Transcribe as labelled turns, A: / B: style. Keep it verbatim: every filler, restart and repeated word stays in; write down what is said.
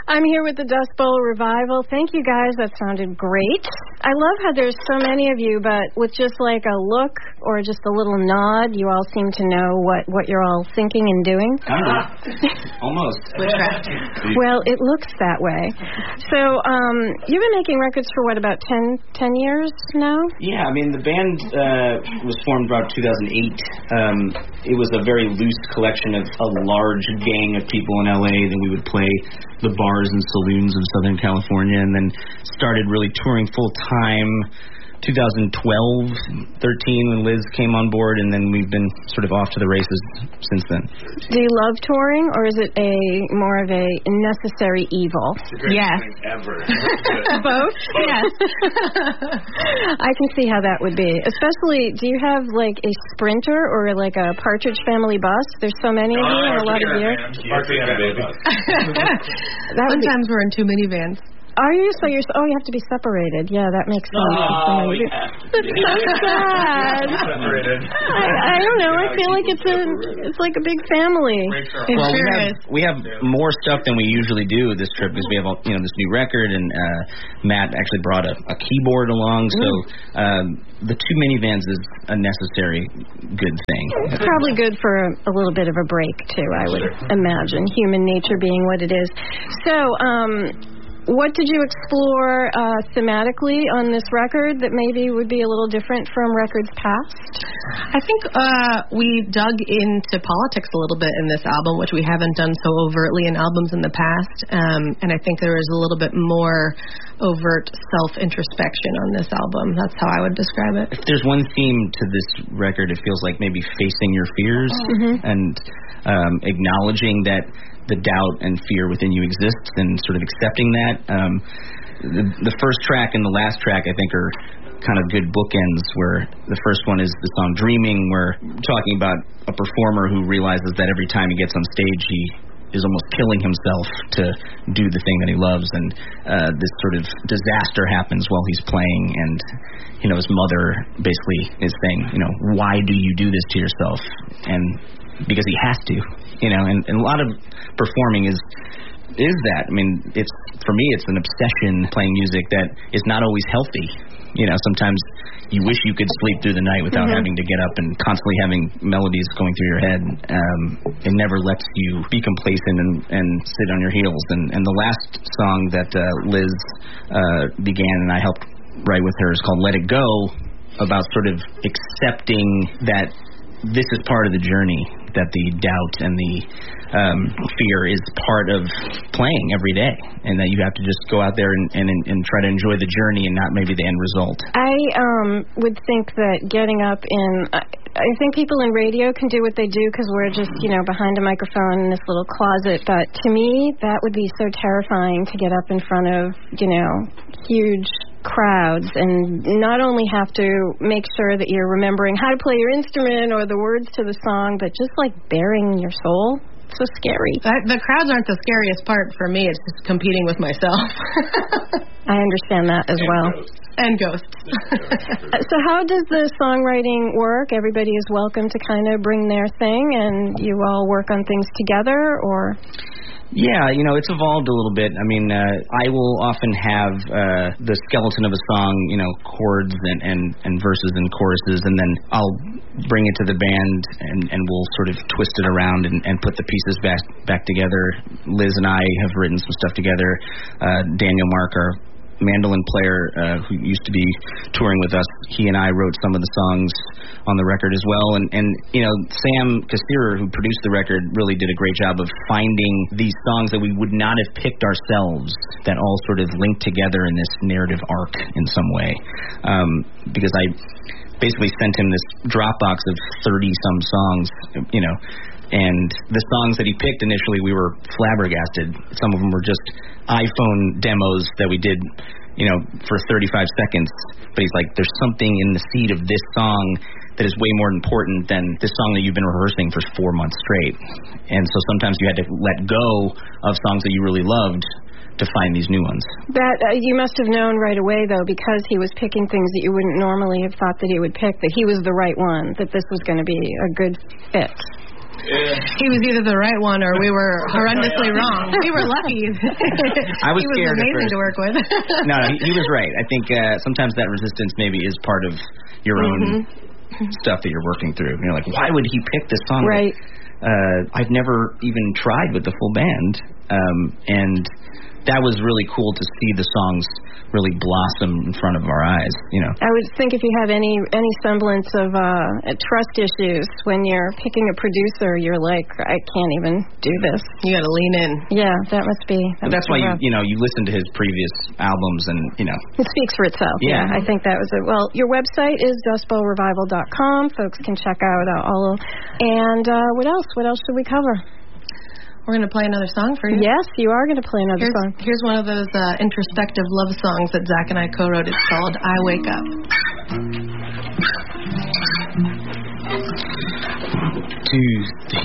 A: I'm here with the Dust Bowl Revival. Thank you, guys. That sounded great. I love how there's so many of you, but with just like a look or just a little nod, you all seem to know what, what you're all thinking and doing.
B: Ah, almost.
A: Well, it looks that way. So um, you've been making records for, what, about ten, ten years now?
B: Yeah, I mean, the band uh, was formed about two thousand eight. Um, it was a very loose collection of a large gang of people in L A that we would play the bars and saloons of Southern California, and then started really touring full-time twenty twelve, thirteen when Liz came on board, and then we've been sort of off to the races since then.
A: Do you love touring, or is it a more of a necessary evil?
C: It's the greatest
A: yes.
C: thing ever.
A: Both? Both? Yes. I can see how that would be. Especially, do you have like a Sprinter or like a Partridge Family bus? There's so many of you and a lot of gear.
C: Partridge Family bus.
D: Sometimes we're in two minivans.
A: Are you? So you're, oh, you have to be separated. Yeah, that makes sense.
B: Oh,
A: so
B: yeah.
A: That's so sad.
C: Separated.
A: I, I don't know. I feel like it's a, it's like a big family.
D: It
B: well,
D: sure
B: we have,
D: is.
B: we have more stuff than we usually do this trip because we have, you know, this new record, and uh, Matt actually brought a, a keyboard along. So um, the two minivans is a necessary good thing.
A: It's probably good for a, a little bit of a break too, I would imagine. Human nature being what it is. So, um. What did you explore uh, thematically on this record that maybe would be a little different from records past?
D: I think uh, we dug into politics a little bit in this album, which we haven't done so overtly in albums in the past. Um, and I think there is a little bit more overt self-introspection on this album. That's how I would describe it.
B: If there's one theme to this record, it feels like maybe facing your fears
A: mm-hmm.
B: and um, acknowledging that the doubt and fear within you exists and sort of accepting that. Um, the, the first track and the last track, I think, are kind of good bookends, where the first one is the song Dreaming, where we're talking about a performer who realizes that every time he gets on stage, he is almost killing himself to do the thing that he loves, and uh, this sort of disaster happens while he's playing, and you know, his mother basically is saying, you know, why do you do this to yourself? And because he has to, you know, and, and a lot of performing is is that. I mean, it's for me, it's an obsession playing music that is not always healthy. You know, sometimes you wish you could sleep through the night without
A: mm-hmm.
B: having to get up and constantly having melodies going through your head. Um, it never lets you be complacent and, and sit on your heels. And, and the last song that uh, Liz uh, began and I helped write with her is called Let It Go, about sort of accepting that this is part of the journey, that the doubt and the um, fear is part of playing every day, and that you have to just go out there and, and, and try to enjoy the journey and not maybe the end result.
A: I um, would think that getting up in... I, I think people in radio can do what they do because we're just, you know, behind a microphone in this little closet, but to me, that would be so terrifying to get up in front of, you know, huge crowds and not only have to make sure that you're remembering how to play your instrument or the words to the song, but just like bearing your soul. It's so scary.
D: That, the crowds aren't the scariest part for me. It's just competing with myself.
A: I understand that as
C: and
A: well.
C: Ghosts.
D: And ghosts.
A: So how does the songwriting work? Everybody is welcome to kind of bring their thing and you all work on things together, or...
B: Yeah, you know, it's evolved a little bit. I mean, uh, I will often have uh, the skeleton of a song, you know, chords and, and, and verses and choruses, and then I'll bring it to the band and, and we'll sort of twist it around and, and put the pieces back back together. Liz and I have written some stuff together. Uh, Daniel Mark, our mandolin player uh, who used to be touring with us, he and I wrote some of the songs on the record as well, and, and you know, Sam Kassirer, who produced the record, really did a great job of finding these songs that we would not have picked ourselves that all sort of linked together in this narrative arc in some way, um, because I basically sent him this Dropbox of thirty some songs, you know, and the songs that he picked initially, we were flabbergasted. Some of them were just iPhone demos that we did, you know, for thirty-five seconds. But he's like, there's something in the seed of this song that is way more important than this song that you've been rehearsing for four months straight. And so sometimes you had to let go of songs that you really loved to find these new ones.
A: That uh, you must have known right away, though, because he was picking things that you wouldn't normally have thought that he would pick, that he was the right one, that this was going to be a good fit.
D: Yeah. He was either the right one or we were horrendously wrong. We were lucky.
B: I was
D: he was
B: scared
D: amazing to work with.
B: no, no, he, he was right. I think uh, sometimes that resistance maybe is part of your own mm-hmm. stuff that you're working through. You're like, why would he pick this song?
A: Right.
B: Uh, I've never even tried with the full band, um, and that was really cool to see the songs really blossom in front of our eyes, you know.
A: I would think if you have any any semblance of uh, trust issues when you're picking a producer, you're like, I can't even do this.
D: You got to lean in.
A: Yeah, that must be. That
B: that's
A: must
B: why
A: be
B: you
A: rough.
B: you know you listen to his previous albums and you know
A: it speaks for itself.
B: Yeah,
A: yeah I think that was it. Well, your website is dust bowl revival dot com. Folks can check out uh, all. Of, and uh, what else? What else should we cover?
D: We're going to play another song for you.
A: Yes, you are going to play another
D: here's,
A: song.
D: Here's one of those uh, introspective love songs that Zach and I co-wrote. It's called I Wake Up.
B: Two, three.